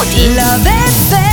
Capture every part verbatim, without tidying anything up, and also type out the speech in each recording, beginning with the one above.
minuti. Love F M.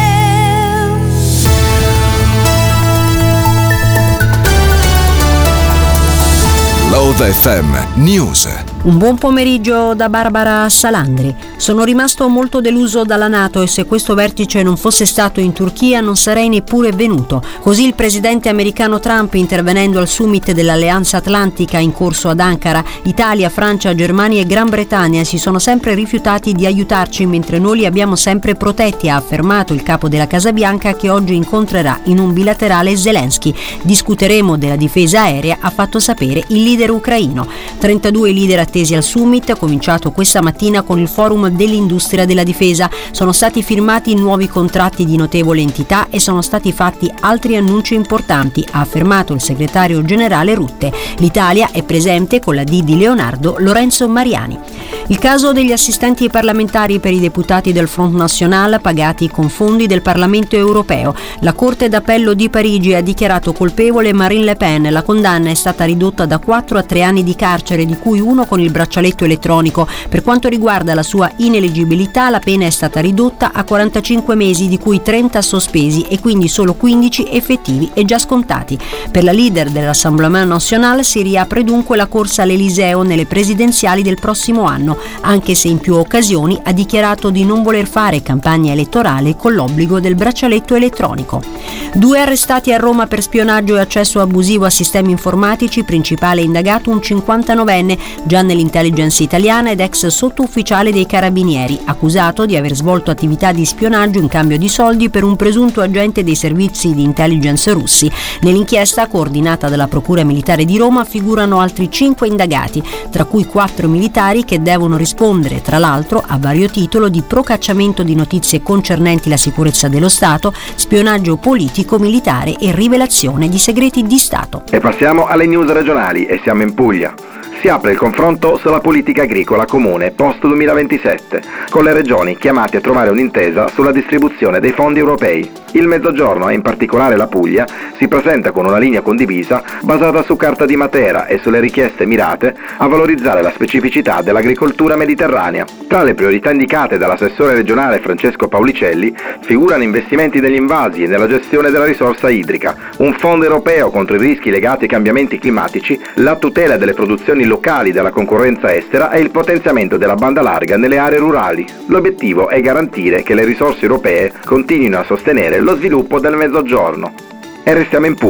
Love F M News. Un buon pomeriggio da Barbara Salandri. Sono rimasto molto deluso dalla NATO e se questo vertice non fosse stato in Turchia non sarei neppure venuto. Così il presidente americano Trump, intervenendo al summit dell'Alleanza Atlantica in corso ad Ankara, Italia, Francia, Germania e Gran Bretagna si sono sempre rifiutati di aiutarci mentre noi li abbiamo sempre protetti, ha affermato il capo della Casa Bianca, che oggi incontrerà in un bilaterale Zelensky. Discuteremo della difesa aerea, ha fatto sapere il leader ucraino. trentadue leader attesi al summit, cominciato questa mattina con il forum dell'industria della difesa. Sono stati firmati nuovi contratti di notevole entità e sono stati fatti altri annunci importanti, ha affermato il segretario generale Rutte. L'Italia è presente con la D di Leonardo, Lorenzo Mariani. Il caso degli assistenti parlamentari per i deputati del Front National pagati con fondi del Parlamento europeo. La Corte d'Appello di Parigi ha dichiarato colpevole Marine Le Pen. La condanna è stata ridotta da quattro a tre anni di carcere, di cui uno con il braccialetto elettronico. Per quanto riguarda la sua ineleggibilità, la pena è stata ridotta a quarantacinque mesi, di cui trenta sospesi e quindi solo quindici effettivi e già scontati. Per la leader dell'Assemblement National si riapre dunque la corsa all'Eliseo nelle presidenziali del prossimo anno, anche se in più occasioni ha dichiarato di non voler fare campagna elettorale con l'obbligo del braccialetto elettronico. Due arrestati a Roma per spionaggio e accesso abusivo a sistemi informatici, principale indagato un cinquantanovenne, già nell'intelligence italiana ed ex sottufficiale dei carabinieri, accusato di aver svolto attività di spionaggio in cambio di soldi per un presunto agente dei servizi di intelligence russi. Nell'inchiesta, coordinata dalla Procura Militare di Roma, figurano altri cinque indagati, tra cui quattro militari che devono rispondere, tra l'altro, a vario titolo di procacciamento di notizie concernenti la sicurezza dello Stato, spionaggio politico, militare e rivelazione di segreti di Stato. E passiamo alle news regionali e siamo in Puglia. Si apre il confronto sulla politica agricola comune post duemilaventisette, con le regioni chiamate a trovare un'intesa sulla distribuzione dei fondi europei. Il Mezzogiorno, e in particolare la Puglia, si presenta con una linea condivisa basata su Carta di Matera e sulle richieste mirate a valorizzare la specificità dell'agricoltura mediterranea. Tra le priorità indicate dall'assessore regionale Francesco Paulicelli figurano investimenti negli invasi e nella gestione della risorsa idrica, un fondo europeo contro i rischi legati ai cambiamenti climatici, la tutela delle produzioni locali dalla concorrenza estera e il potenziamento della banda larga nelle aree rurali. L'obiettivo è garantire che le risorse europee continuino a sostenere lo sviluppo del Mezzogiorno. E restiamo in Puglia.